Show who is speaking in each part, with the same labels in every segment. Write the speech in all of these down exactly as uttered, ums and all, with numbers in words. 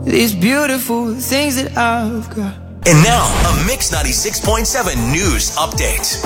Speaker 1: these beautiful things that I've got.
Speaker 2: And now, a Mix ninety-six point seven news update.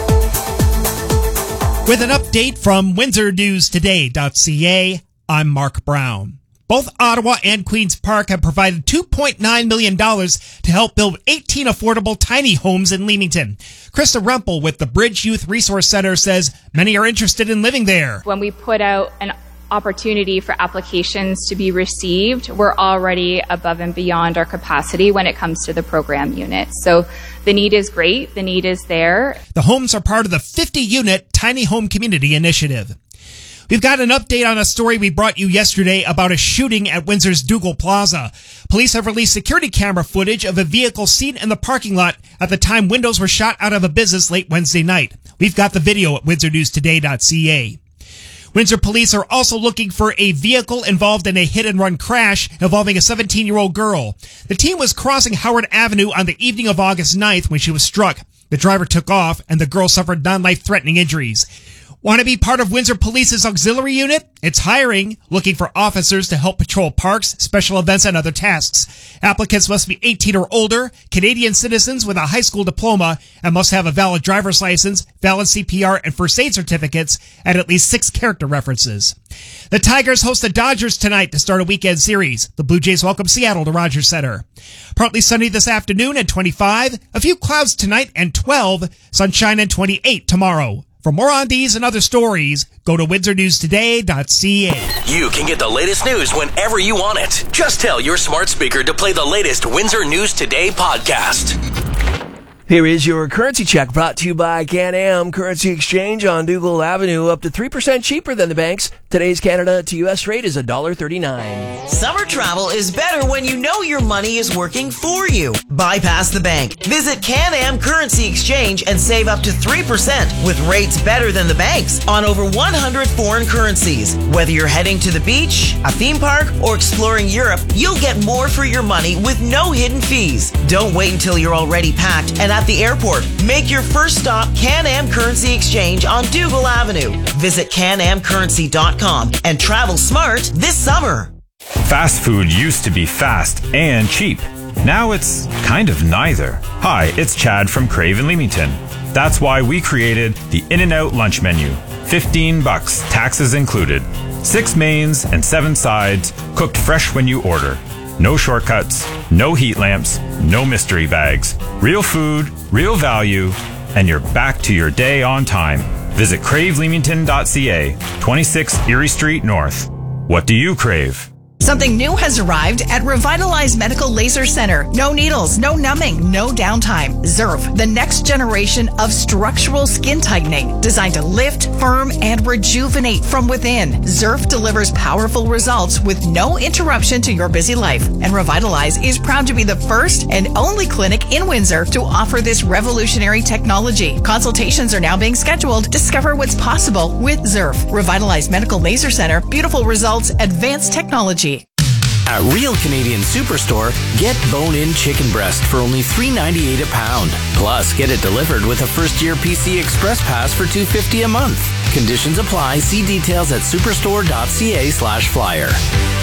Speaker 3: With an update from Windsor News Today dot C A, I'm Mark Brown. Both Ottawa and Queen's Park have provided two point nine million dollars to help build eighteen affordable tiny homes in Leamington. Krista Rempel with the Bridge Youth Resource Center says many are interested in living there.
Speaker 4: When we put out an opportunity for applications to be received, we're already above and beyond our capacity when it comes to the program units. So the need is great. The need is there.
Speaker 3: The homes are part of the fifty-unit Tiny Home Community Initiative. We've got an update on a story we brought you yesterday about a shooting at Windsor's Dougal Plaza. Police have released security camera footage of a vehicle seen in the parking lot at the time windows were shot out of a business late Wednesday night. We've got the video at Windsor News Today dot C A. Windsor police are also looking for a vehicle involved in a hit-and-run crash involving a seventeen-year-old girl. The teen was crossing Howard Avenue on the evening of August ninth when she was struck. The driver took off, and the girl suffered non-life-threatening injuries. Want to be part of Windsor Police's auxiliary unit? It's hiring, looking for officers to help patrol parks, special events, and other tasks. Applicants must be eighteen or older, Canadian citizens with a high school diploma, and must have a valid driver's license, valid C P R and first aid certificates, and at least six character references. The Tigers host the Dodgers tonight to start a weekend series. The Blue Jays welcome Seattle to Rogers Center. Partly sunny this afternoon at twenty-five, a few clouds tonight and twelve, sunshine and twenty-eight tomorrow. For more on these and other stories, go to Windsor News Today dot C A.
Speaker 2: You can get the latest news whenever you want it. Just tell your smart speaker to play the latest Windsor News Today podcast.
Speaker 5: Here is your currency check brought to you by Can-Am Currency Exchange on Dougal Avenue, up to three percent cheaper than the banks. Today's Canada to U S rate is one dollar thirty-nine.
Speaker 6: Summer travel is better when you know your money is working for you. Bypass the bank. Visit Can-Am Currency Exchange and save up to three percent with rates better than the banks on over one hundred foreign currencies. Whether you're heading to the beach, a theme park, or exploring Europe, you'll get more for your money with no hidden fees. Don't wait until you're already packed and at the airport. Make your first stop Can-Am Currency Exchange on Dougal Avenue. Visit can am currency dot com and travel smart this summer.
Speaker 7: Fast food used to be fast and cheap. Now it's kind of neither. Hi, it's Chad from Crave in Leamington. That's why we created the In-N-Out lunch menu. fifteen bucks, taxes included. Six mains and seven sides, cooked fresh when you order. No shortcuts, no heat lamps, no mystery bags. Real food, real value, and you're back to your day on time. Visit crave leamington dot C A, twenty-six Erie Street North. What do you crave?
Speaker 8: Something new has arrived at Revitalize Medical Laser Center. No needles, no numbing, no downtime. Zerf, the next generation of structural skin tightening, designed to lift, firm, and rejuvenate from within. Zerf delivers powerful results with no interruption to your busy life. And Revitalize is proud to be the first and only clinic in Windsor to offer this revolutionary technology. Consultations are now being scheduled. Discover what's possible with Zerf. Revitalize Medical Laser Center. Beautiful results, advanced technology.
Speaker 9: At Real Canadian Superstore, get bone-in chicken breast for only three ninety-eight a pound. Plus, get it delivered with a first-year P C Express Pass for two fifty a month. Conditions apply. See details at superstore dot C A slash flyer.